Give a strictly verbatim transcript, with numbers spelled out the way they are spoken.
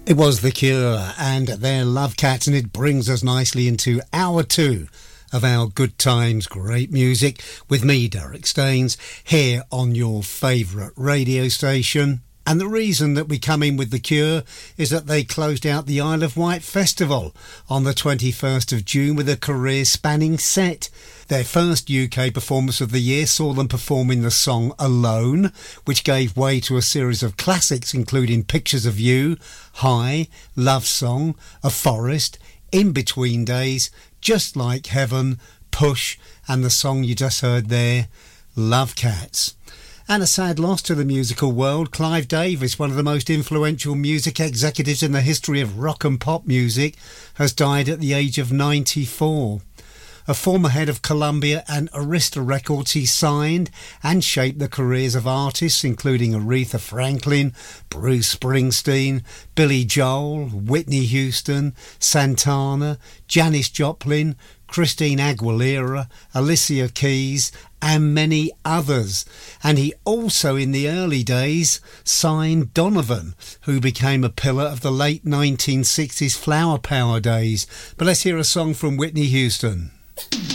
It was The Cure and their Love Cats, and it brings us nicely into hour two of our Good Times Great Music with me, Derek Staines, here on your favourite radio station. And the reason that we come in with The Cure is that they closed out the Isle of Wight Festival on the twenty-first of June with a career-spanning set. Their first U K performance of the year saw them performing the song Alone, which gave way to a series of classics including Pictures of You, High, Love Song, A Forest, In Between Days, Just Like Heaven, Push, and the song you just heard there, Love Cats. And a sad loss to the musical world. Clive Davis, one of the most influential music executives in the history of rock and pop music, has died at the age of ninety-four. A former head of Columbia and Arista Records, he signed and shaped the careers of artists including Aretha Franklin, Bruce Springsteen, Billy Joel, Whitney Houston, Santana, Janis Joplin, Christine Aguilera, Alicia Keys and many others. And he also in the early days signed Donovan, who became a pillar of the late nineteen sixties flower power days. But let's hear a song from Whitney Houston.